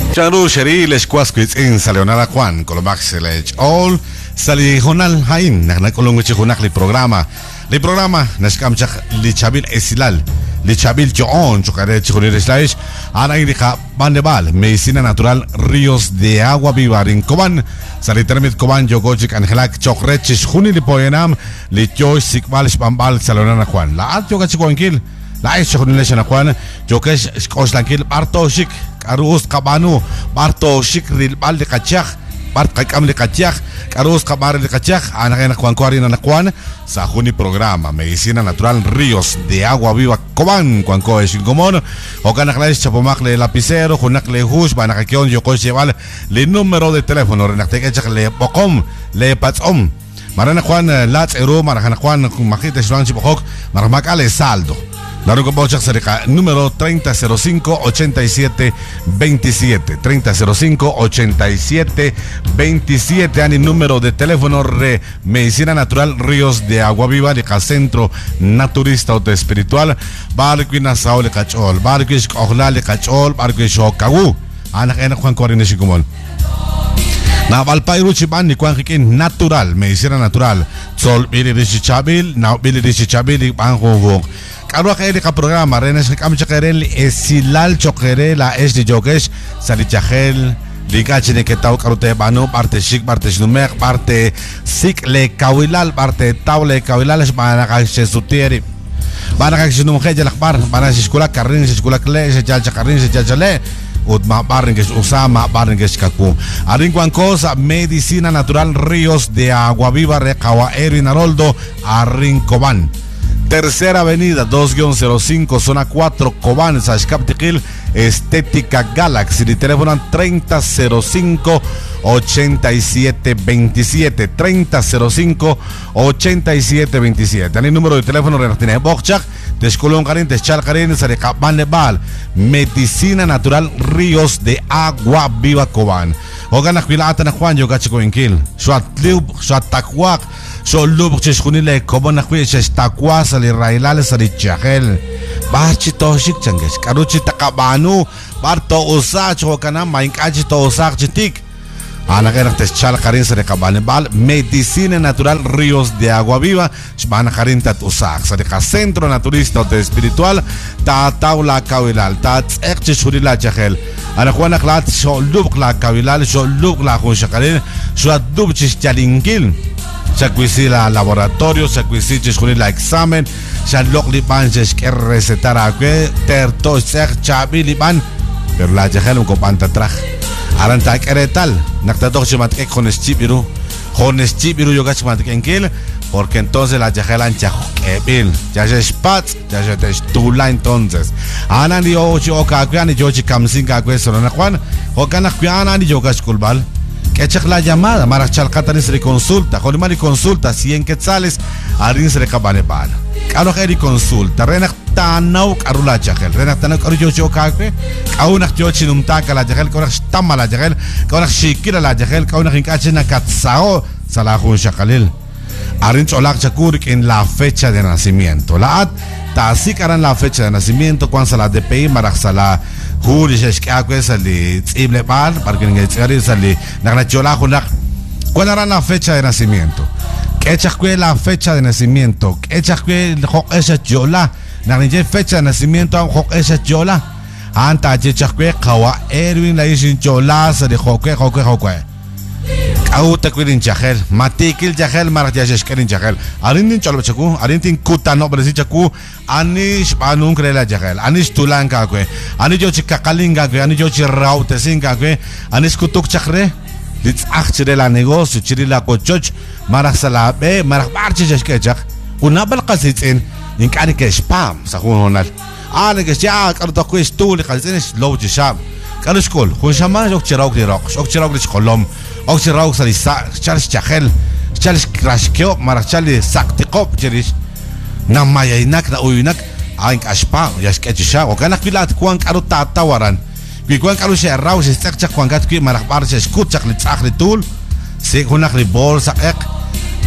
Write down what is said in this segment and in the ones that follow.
Charu Sheri Leshquasquits in Saleonara Juan, Colomax Lech All, Sali Honal Hain, Nanacolonguchi Hunakli programa. Li programa Nashkamchak Lichabil Esilal, Lichabil Joon, Chocare Chihuahua Slash, Anairija Bandebal, Medicina Natural Ríos de Agua Viva, Rincoban, Salitermit Coban, Yogochik, Angelak, Chocrechis, Juni Lipoenam, Lichoy, Sikbal, Spambal, Salonana Juan, La At Yogachicoanquil, La Echonilation Juan, Jokesh, Skoslankil, Bartoshik, Arus Cabanu, Bartoshik, Rilbal de Kachak. Bart kakam le kachak, karus kabar le kachak, anakena Juancuari Nanacuan, Sajuni programa, Medicina Natural Ríos de Agua Viva, Coban, Juanco es Incomón, Ocanacles Chapomac le lapicero, Junacle Hush, Banacaquion, Yocos lleval, le número de teléfono, Renactechak le Bocom, le Patzom, Marana Juan, Lats Eru, Marajana Juan, Majite Shuan Chipojoc, Marmacale Saldo. La Bochak Serica, número 3005-8727. 3005-8727. Ani número de teléfono de Medicina Natural Ríos de Agua Viva, de Centro Naturista Autoespiritual. Barquina Saule Cachol, Barquish Oglale Cachol, Barquish Okagu. Ana Juan Corineshicumon. Navalpairu Chiban, ni Juanjikin Natural, Medicina Natural. Sol Billy Richichabil, now Billy Richichabil, Banjo. Karo kaili ka programa renes kam chakerel esilal chokere la es de jogesh salichagel ligachine que tau karute banu parte shik parte shnumer parte sik le kawilal parte tawle kawilal es bana ka sutieri bana ka shnumge jalakbar bana shikula karin shikula kle shjal chakarin shjal chale Udma Barrengues Usama Barrengues Kaku Arin cosa Medicina Natural Ríos de Agua Viva Recawa Erin Haroldo Arin Coban Tercera Avenida 2-05 Zona 4 Cobán Sashkaptikil Estética Galaxy de teléfono 3005-8727 3005-8727 el número de teléfono Renatine Bokchak Descolón Karin Deschal Karin Sareka Banebal Medicina Natural Ríos de Agua Viva Cobán Ogana Quilata Juan Yogachiko Inkil Shuatlub Shuatakwak Sholub Cheshkunile Kobona Quish Takwas Ali Railal Sarichagel Bachi Toshik Changes Karuchi Takabanu Barto Usach Okana Mainkachi to Usach Chitik Anagera Teschal Karin Sarekabanebal Medicina Natural Ríos de Agua Viva Shbana Karin Tat Usach Sareka Centro Naturista Espiritual Ta Taula Kawilal Ta Tzek Shurila Chagel Ana Juana Klat Sholub La Kawilal Sholub La Hushakarin Shuadub Chishalingil Chacuisila laboratorio, chacuisiches con la examen, Shalok Lipanches que recetará que terto ser chabiliban, pero la jehel un copanta traj. Aranta queretal, Nactato Chimatek con Stibiru, Yogachmatek en Kill, porque entonces la jehel ancha Ebil, ya se spats, ya se te estula entonces. Ana ni ocho okakuan y yochi kamsinka queso Juan, Okanakuana ni Yogach Kulbal. Echak la llamada, Marachal Catanis de consulta, Jolimari consulta, 100 quetzales, Arin se recabanebal. Caro Eri consulta, Renak Tanau Carula Chagel, Renak Tanau Carujo Caque, Kaunak Yochinum Taka la Jagel, Korak Stama la Jagel, Korak Shikira la Jagel, Kaunak Hinkachina Katsao, Salahun Shakalil. Arin Cholak Chakurik en la fecha de nacimiento. La At, Tasikaran la fecha de nacimiento, cuando la DPI, Maraxala. Jurish que sali tsible bar para que ngetsari sali nagnachola junak. ¿Cuál era la fecha de nacimiento? ¿Qué chasque la fecha de nacimiento? ¿Qué chasque hok esa chola? Nagnje fecha de nacimiento hok esa chola. Anta chasque kawa Erwin la isin chola sali hokwe. Auta kwilin chagel, matikil chagel marajash kelin chagel. Arindin cholo chaku, arindin kutano bresi chaku, anish banun krela chagel, anish tulanka kwe, anish yochi kakalinga kwe, anish yochi rautesinga kwe, anish kutuk chakre, litz achirela negocio, chirila kochoch, marasala be, marbarchish kechak, unabal qasitin, inkani ke spam sa honal. Ana ke ja karto kwe stuli qasitin low chisham. Kaluskol, khunshama jok chirauk ni rok, ok chirauk ni kolom. Oxirauk sali Charles Chagel, Charles Crashkeo, Marachali Saktikop, Cherish, Namayainak, na Uyunak, Aink Ashpa, Yasketchisha, o Ganakilat, Quank Aruta Tawaran. We Quank Arusha Rouse, Stakchak, Quangatki, Marabarches, Kutchak, Litzakli Tool, Sekunak, Ball, Sak,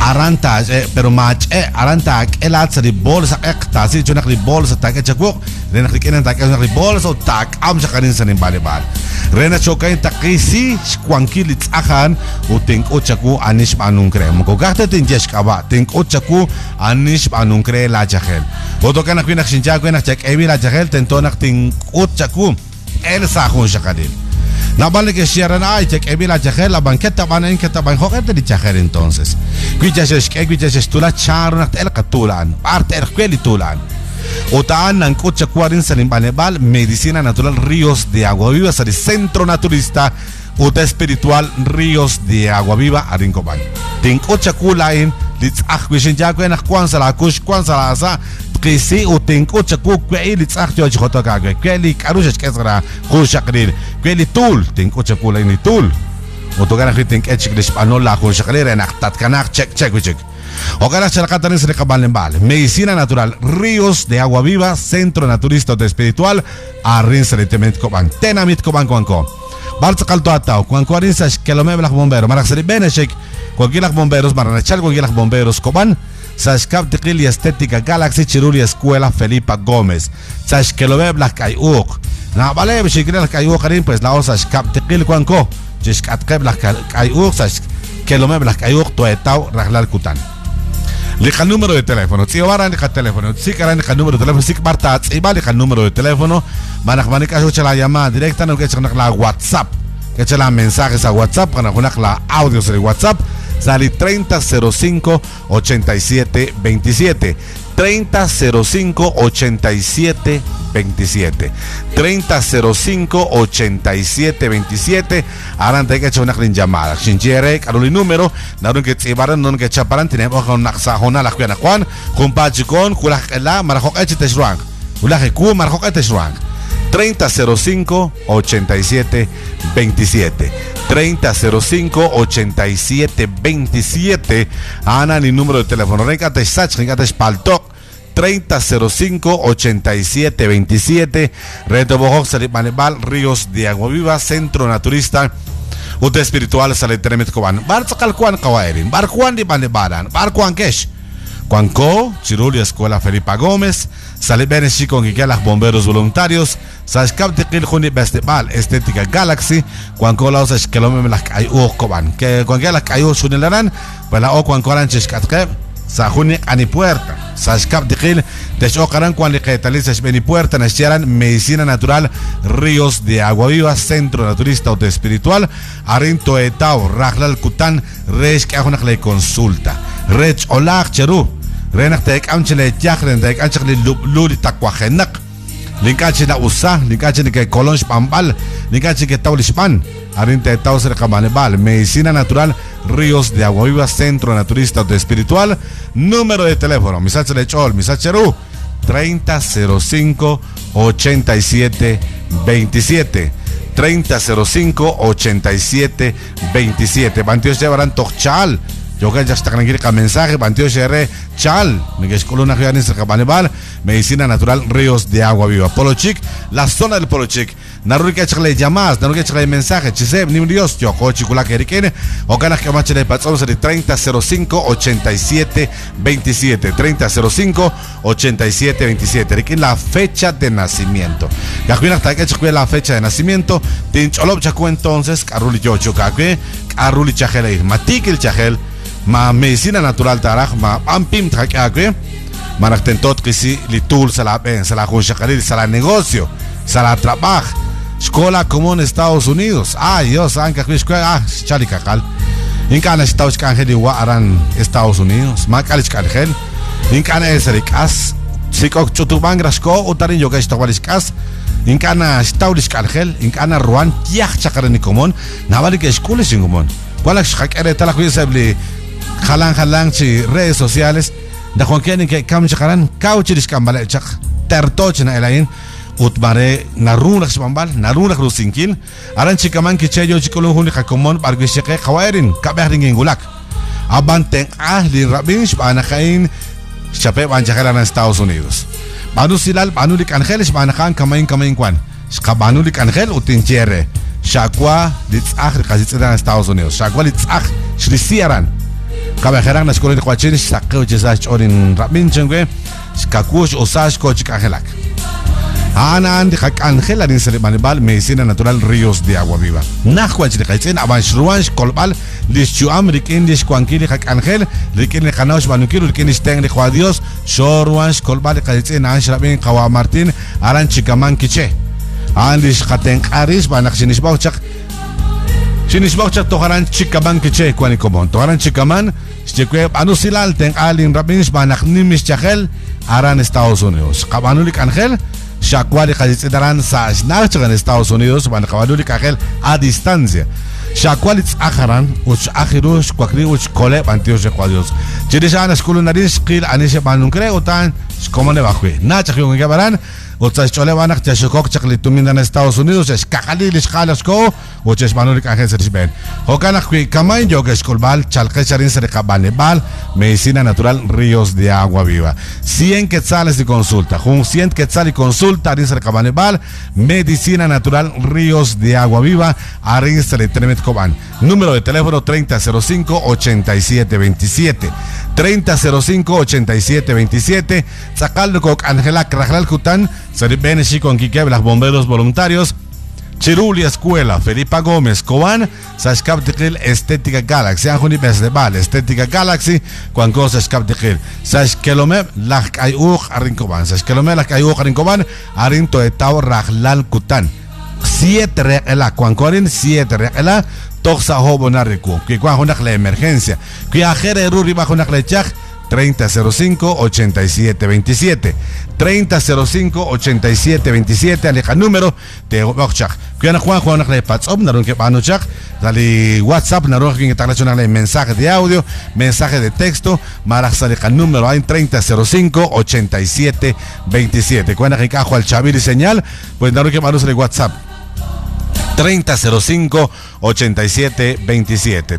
aranta pero mach aranta elat sa di bolsa ekta si chunak di bolsa tak echakuk rena kikenan tak chunak di bolsa tak am sa kanin sa nimbalibal rena chokain takisi kwankilits akan uting ochaku anish manung kre mo gahta tin jesh kaba ting ochaku anish manung kre la jahel oto kana kwinak shinja kwinak chek ebi la jahel tentonak ting ochaku el sa khun shakadil Nabalik que cierran ay check evila chajel la banqueta van en que taban jogete di chajel entonces. Guiches que guiches tula charna el katulan, parte el quelitulan. Otaan nan cocha 40 salim banebal medicina natural Ríos de Agua Viva sali centro naturista uta espiritual Ríos de Agua Viva arincoban. Tin cocha kulain lits akhwishin jakwe na kwanza la kush kwanza la sa qisi utin cocha kukwe lits akhjo jkhota kagwe kweli karush kesra kushaqrir kweli tul tin cocha kulain tul otogana khitin kechik español la kushaqrir na tat kanak check Ogara Chalacatanes de Cabalembal, medicina natural, Ríos de Agua Viva, centro naturista de espiritual, Arrinsa de Temetcoban, Tenamit Coban Cuanco. Barza Caltoatao, Cuanco Arrinsa, Kelomebla Bombero, Maraxeri Beneshek, Coaguilach Bomberos, Maranachal, Coaguilach Bomberos, Coban, Sashkap Tequili Estética, Galaxy Chirulia Escuela, Felipa Gómez, Sashkelomebla Kayuk, Nabalev, Shikrel Kayuk, pues la osa Shkap Tequil Cuanco, Jishkatkebla Kayuk, Sashkelomebla Kayuk, Toetao, Raglal Kutan. Lija el número de teléfono. Si ahora lija el teléfono. Si quieren lija el número de teléfono. Si Marta, si va lija el número de teléfono. Van a jugar la llamada directa. No que echen la WhatsApp. Que echen los mensajes a WhatsApp. Van a jugar la audios de WhatsApp. Sale 3005 87 27. 3005 87 27. 3005 87 27. Ahora te que echar una llamada. Shinjere, Carolina número. Narun que tsibaran non que chaparan tenemos con naxahona la kuana Juan. Compachicon, kulakela, marajok eteshruang. Ulajeku marajok eteshruang. 3005 87 27. 3005 87 27. Ana ni número de teléfono. Rencate Sach, rencate Spaltok. 3005 87 27. Reto Bojok Salip Manebal, Ríos de Agua Viva, centro naturista. Ute espiritual Salit Teremet Koban. Bar Sakalkuan Kawairin. Bar Juan di Manebaran. Bar Juan Kesh. Cuanco, Chirulia Escuela Felipa Gómez, Salib Beneshi con Gigelas Bomberos Voluntarios, Sashkap Tequil Juni Bestebal, Estética Galaxy, Cuanco la Osas Kelome las Kayu Koban, que con las Kayu Sunilaran, pues la O Cuanco Ranches Katkeb, Sajuni Anipuerta, Sashkap Tequil, Teshokaran Cuan Ligetalizas Benipuerta, Nasieran Medicina Natural, Ríos de Agua Viva, Centro Naturista o de Espiritual, Arinto Etao, Raglal Kutan, Resh Kajunak Consulta, Rech Olak Cheru. Renak tek amchele jakren tek amchele luli takwahenak linkachi na usa linkachi ni ke kolonsh pambal linkachi ke taulishpan arinte tauser kamanebal medicina natural Ríos de Agua Viva centro naturista de espiritual número de teléfono misachele chol misacheru 3005 87 27 3005 87 27 Bantios llevarán tochal yo que ya está con mensaje, Bantio Sherre, Chal, Miguel Coluna Gianis de Cabanebal, Medicina Natural Ríos de Agua Viva. Polo Chic, la zona del Polo Chic. Naruke Chale llamadas, Naruke Chale mensaje, Chiseb, Nimdios, Yoko, Chicula Kerikene, o ganas que machele patzón de 3005 87 27. 3005 87 27. Rikin la fecha de nacimiento. Gajuina hasta que cheque la fecha de nacimiento, Tincholop Chacu entonces, Caruli Yocho Kakwe, Caruli Chajel, Matikil Chajel. Ma medicina natural taraj ma ampim trakakwe manaktentot kisi litul sala ben sala khushakalil sala negocio sala trabajo escuela común Estados Unidos Dios anka escuela chalikakal inkana Estados Kanjeli wa aran Estados Unidos ma kalichkalgel inkana eserikas sikok chutubangrasko utarin yoga estawaliskas inkana stauliskalgel inkana ruan tiach chakarani común navalik escuela singumon wala shakere talakwisabli Jalan chi redes sociales da Juan Quieren que cam chakaran cauchiris cambale chak tertoch na elain utmare naruna xbambal naruna cruzinkil aran chikaman ki cheyo chikolo huni kakomon bargisheke khawairin kabehring ingulak abanten ahli rabinsh banakain chape banjakaran en Estados Unidos banu silal banulik angeles banakan kamain kwan skabanulik angel utinchiere shakwa litz akhir qazitsdan Estados Unidos shakwa litz akh shrisiaran Kabejerang na escuela de Huachin, Sakeu Chisach Orin Rabinchengwe, Skakush Osach Kochik Angelak. Ana Andi Hak Angela Rin Salibanibal, Medicina Natural Ríos de Agua Viva. Nahuach de Kaitzen, Abansh Ruanch, Kolbal, Lischuam, Rikin, Lishquanquili, Hak Angel, Rikin Hanaush Banukir, Rikin Steng de Juadios, Shoruanch, Kolbal, Kaitzen, Anshrabin, Kawa Martin, Aran Chikaman Kiche. Andish Haten Aris, Banakshinis Bauchak. Sinis Bauchak Toharan Chikaman Kiche, Quanikomon. Toharan Chikaman, Stikwe, Anusilal, Ten Alin Rabins, Banaknimis Chahel, Aran Estados Unidos. Kabanulik Angel. Shakwali Kajitzaran Sash Nacho en Estados Unidos, Van Kawaduli Kajel a distancia. Shakwali Tzaharan, Uch Ajirush, Kwakri, Uch Kole, Antios de Quadios. Chirishan, Skulunarish, Kil, Anisha Banunkre, Utan, Skomone Bakwe. Nacha Gabaran, Utsach Cholevanak, Chashokok, Chaklitumin en Estados Unidos, Skakali, Halasko, Uches Banulik Ajes Ben. Hokanakwi, Kamay, Yogesh Kolbal, Chalkecharin Serekabanebal, Medicina Natural Ríos de Agua Viva. 100 quetzales de consulta, con 100 quetzales de consulta, Arin Serekabanebal, Medicina Natural Ríos de Agua Viva, Arin Seretremet Coban. Número de teléfono 3005-8727. 3005-8727. Sacal Kok Angela Krajlal Kutan, Serbeneshi con Kikeb, las bomberos voluntarios. Chiruli Escuela, Felipa Gómez, Cobán, Sashkab Tikil, Estética Galaxy, Anjuni Besdebal, Estética Galaxy, Cuanco Sashkab Tikil, Sashkelome, Lak Ayuch, Arincoban, Sashkelome, Lak Ayuch, Arincoban, Arinto Etao, Rajlal Kutan. 7 regla, Cuancorin, 7 regla, Toxa Hobonariku, que Cuanjonak la emergencia, que Ajere Ruri bajo Naklechak, 3005-8727. 3005-8727. Aleja número de Bochak. Cuyan Juan Nakle WhatsApp, Narun que Panochak. Dale WhatsApp, Narun que internacional mensaje de audio, mensaje de texto. Maras aleja número hay 3005-8727. Cuyan que Cajo al Chavir y señal, pues Narun que Panos de WhatsApp. 3005-8727.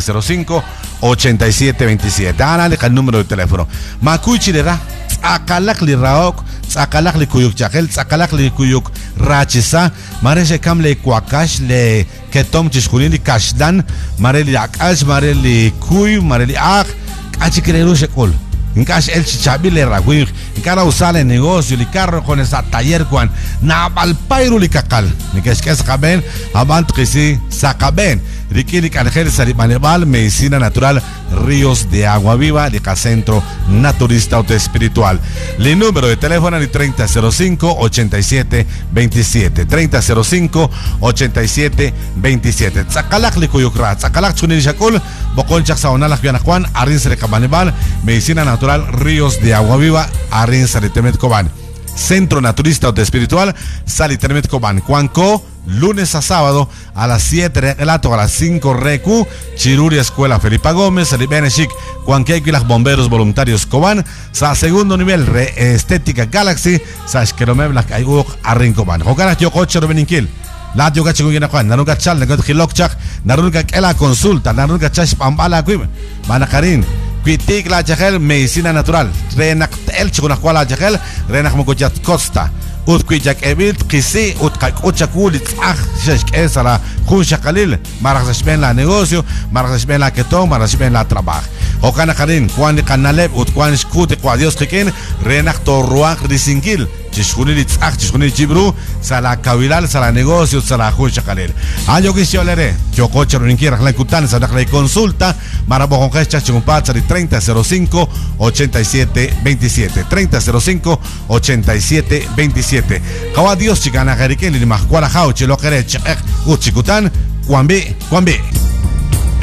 3005-8727. Ana el número de teléfono. Makuchi le da. Akalak li raok. Akalak li kuyuk chakel. Akalak li kuyuk rachisa. Mareje kam le kwakash le ketom chishkunin li kashdan. Mareli akash. Mareli kuy. Mareli ak. Achikreru shekol. Encash el chichabi le ragüey, encara usar el negocio, el carro con esa taller cuan, na balpairu li kakal, ni que es caben, avant que sí, sacaben, Rikili Angel Saribanebal, Medicina Natural Ríos de Agua Viva, de Centro Naturista Autoespiritual. El número de teléfono es 3005-8727. 3005-8727. Tzakalak Likuyukra, Tzakalak Chunilishakul, Boconchak Saonalak Juan, Arin Saribanebal, Medicina Natural Ríos de Agua Viva, Arin Saritemet Coban. Centro Naturista Autoespiritual, Salitermet Coban, Cuanco, lunes a sábado a las 7 relato a las 5 recu, Chiruri Escuela Felipa Gómez, Beneshik, Cuanqueque y las bomberos voluntarios Coban, sa segundo nivel Estética Galaxy, sa Esqueromev las Cayuk Arrin Coban. Jogaras Yokocher Beninkil. La yoga chinguna Juan, Naruga Chal, Nagot Hilokchak, Naruga Ela Consulta, Naruga Chash Pambala Quim, Manakarin. Pitik la Jagel, Medicina Natural. Renak el Chunahuala Jagel, Renak Mokoyat Costa. Utquijak Evit, Kisi, Utkakulit, Esara, Junshakalil, Marasben la negocio, Marasben la Keton, Marasben la trabajo. Okanakarin, Juan de Canaleb, Utquan Skut, Quadios Kikin, Renak Torruan Risingil. Chishkunil Chishkunil Chibru, Sala Kavilal, Sala Negocio, Sala Junshakalil. Ayo Kisholere, Yokocher Rinkirak la Kutan, Sala Consulta, Marabo Congecha Chumpat, 3005-8727. 3005-8727. Kawa Dios Chicana Jerikel, Limach Kualajao, Chilokerech, Uchikutan, Kwambi.